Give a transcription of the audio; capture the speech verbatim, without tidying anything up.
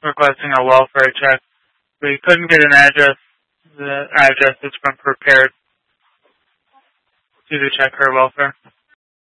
requesting a welfare check. We couldn't get an address. The address is from Prepared to check her welfare.